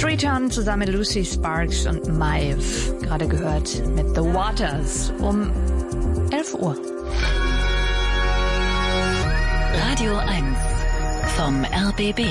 Return zusammen mit Lucy Sparks und Maeve. Gerade gehört mit The Waters um 11 Uhr. Radio 1 vom RBB.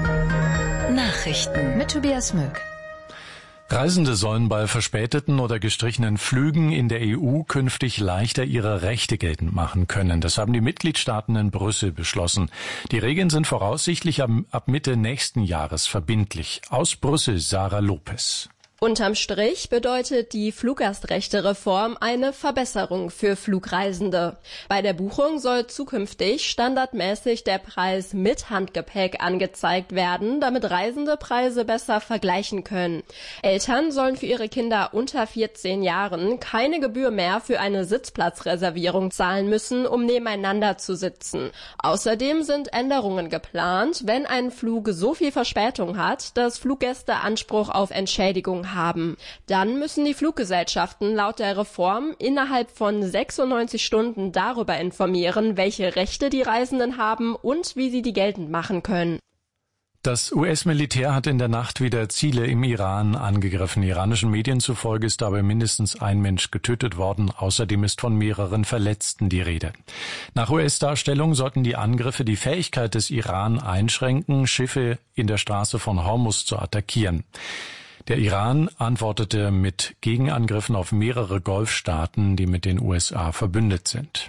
Nachrichten Mit Tobias Möck. Reisende sollen bei verspäteten oder gestrichenen Flügen in der EU künftig leichter ihre Rechte geltend machen können. Das haben die Mitgliedstaaten in Brüssel beschlossen. Die Regeln sind voraussichtlich ab Mitte nächsten Jahres verbindlich. Aus Brüssel Sarah Lopez. Unterm Strich bedeutet die Fluggastrechtereform eine Verbesserung für Flugreisende. Bei der Buchung soll zukünftig standardmäßig der Preis mit Handgepäck angezeigt werden, damit Reisende Preise besser vergleichen können. Eltern sollen für ihre Kinder unter 14 Jahren keine Gebühr mehr für eine Sitzplatzreservierung zahlen müssen, um nebeneinander zu sitzen. Außerdem sind Änderungen geplant, wenn ein Flug so viel Verspätung hat, dass Fluggäste Anspruch auf Entschädigung haben. Dann müssen die Fluggesellschaften laut der Reform innerhalb von 96 Stunden darüber informieren, welche Rechte die Reisenden haben und wie sie die geltend machen können. Das US-Militär hat in der Nacht wieder Ziele im Iran angegriffen. Iranischen Medien zufolge ist dabei mindestens ein Mensch getötet worden. Außerdem ist von mehreren Verletzten die Rede. Nach US-Darstellung sollten die Angriffe die Fähigkeit des Iran einschränken, Schiffe in der Straße von Hormuz zu attackieren. Der Iran antwortete mit Gegenangriffen auf mehrere Golfstaaten, die mit den USA verbündet sind.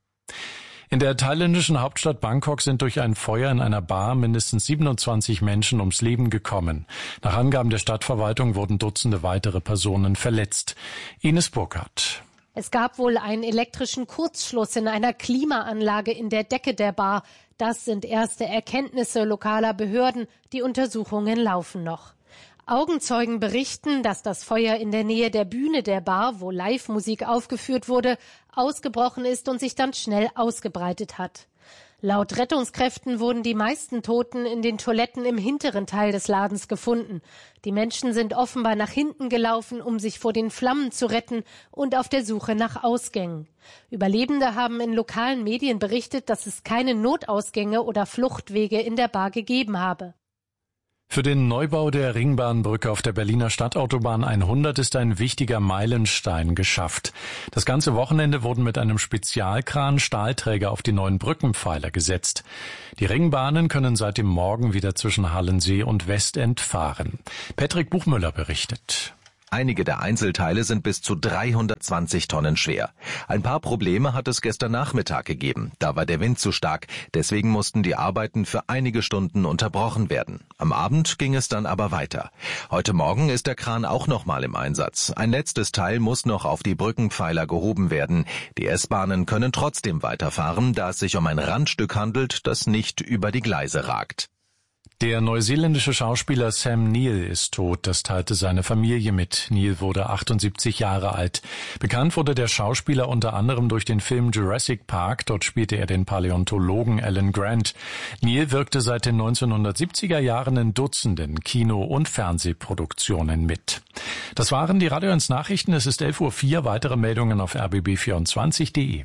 In der thailändischen Hauptstadt Bangkok sind durch ein Feuer in einer Bar mindestens 27 Menschen ums Leben gekommen. Nach Angaben der Stadtverwaltung wurden Dutzende weitere Personen verletzt. Ines Burkhardt. Es gab wohl einen elektrischen Kurzschluss in einer Klimaanlage in der Decke der Bar. Das sind erste Erkenntnisse lokaler Behörden. Die Untersuchungen laufen noch. Augenzeugen berichten, dass das Feuer in der Nähe der Bühne der Bar, wo Live-Musik aufgeführt wurde, ausgebrochen ist und sich dann schnell ausgebreitet hat. Laut Rettungskräften wurden die meisten Toten in den Toiletten im hinteren Teil des Ladens gefunden. Die Menschen sind offenbar nach hinten gelaufen, um sich vor den Flammen zu retten und auf der Suche nach Ausgängen. Überlebende haben in lokalen Medien berichtet, dass es keine Notausgänge oder Fluchtwege in der Bar gegeben habe. Für den Neubau der Ringbahnbrücke auf der Berliner Stadtautobahn 100 ist ein wichtiger Meilenstein geschafft. Das ganze Wochenende wurden mit einem Spezialkran Stahlträger auf die neuen Brückenpfeiler gesetzt. Die Ringbahnen können seit dem Morgen wieder zwischen Halensee und Westend fahren. Patrick Buchmüller berichtet. Einige der Einzelteile sind bis zu 320 Tonnen schwer. Ein paar Probleme hat es gestern Nachmittag gegeben. Da war der Wind zu stark. Deswegen mussten die Arbeiten für einige Stunden unterbrochen werden. Am Abend ging es dann aber weiter. Heute Morgen ist der Kran auch nochmal im Einsatz. Ein letztes Teil muss noch auf die Brückenpfeiler gehoben werden. Die S-Bahnen können trotzdem weiterfahren, da es sich um ein Randstück handelt, das nicht über die Gleise ragt. Der neuseeländische Schauspieler Sam Neill ist tot, das teilte seine Familie mit. Neill wurde 78 Jahre alt. Bekannt wurde der Schauspieler unter anderem durch den Film Jurassic Park, dort spielte er den Paläontologen Alan Grant. Neill wirkte seit den 1970er Jahren in Dutzenden Kino- und Fernsehproduktionen mit. Das waren die Radio 1 Nachrichten, es ist 11:04 Uhr, weitere Meldungen auf rbb24.de.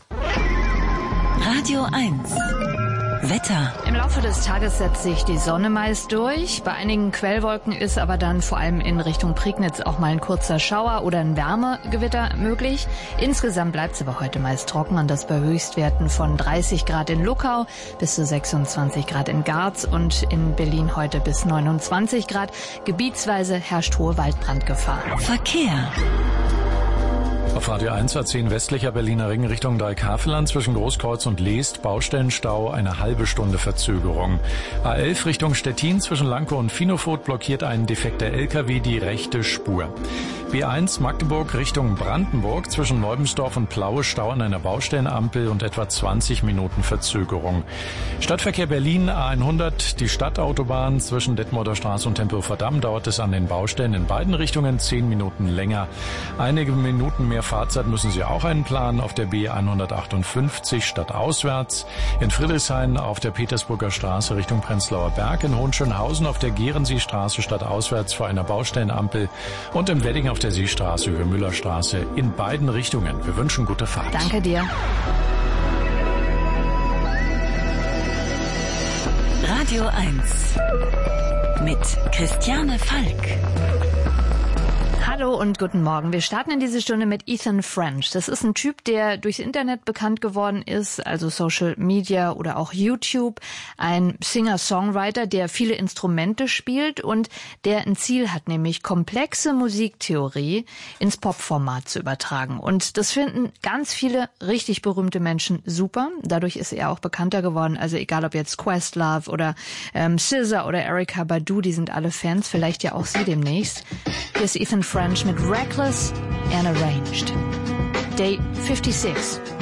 Radio 1 Wetter. Im Laufe des Tages setzt sich die Sonne meist durch. Bei einigen Quellwolken ist aber dann vor allem in Richtung Prignitz auch mal ein kurzer Schauer oder ein Wärmegewitter möglich. Insgesamt bleibt es aber heute meist trocken und das bei Höchstwerten von 30 Grad in Luckau bis zu 26 Grad in Garz und in Berlin heute bis 29 Grad. Gebietsweise herrscht hohe Waldbrandgefahr. Verkehr. Auf Radio 1 A10 westlicher Berliner Ring Richtung Dreikasseland zwischen Großkreuz und Leest, Baustellenstau, eine halbe Stunde Verzögerung. A11 Richtung Stettin zwischen Lankow und Finofurt blockiert ein defekter LKW die rechte Spur. B1 Magdeburg Richtung Brandenburg zwischen Neubensdorf und Plaue Stau an einer Baustellenampel und etwa 20 Minuten Verzögerung. Stadtverkehr Berlin A100, die Stadtautobahn zwischen Detmolder Straße und Tempelhofer Damm dauert es an den Baustellen in beiden Richtungen 10 Minuten länger. Einige Minuten mehr Fahrzeit müssen Sie auch einplanen auf der B158 stadtauswärts, in Friedrichshain auf der Petersburger Straße Richtung Prenzlauer Berg, in Hohenschönhausen auf der Gerenseestraße stadtauswärts vor einer Baustellenampel und im Wedding auf der Seestraße über Müllerstraße in beiden Richtungen. Wir wünschen gute Fahrt. Danke dir. Radio 1 mit Christiane Falk. Hallo und guten Morgen. Wir starten in diese Stunde mit Ethan French. Das ist ein Typ, der durchs Internet bekannt geworden ist, also Social Media oder auch YouTube. Ein Singer-Songwriter, der viele Instrumente spielt und der ein Ziel hat, nämlich komplexe Musiktheorie ins Popformat zu übertragen. Und das finden ganz viele richtig berühmte Menschen super. Dadurch ist er auch bekannter geworden. Also egal ob jetzt Questlove oder SZA oder Erykah Badu, die sind alle Fans. Vielleicht ja auch Sie demnächst. Hier ist Ethan French mit Reckless and Arranged. Day 56.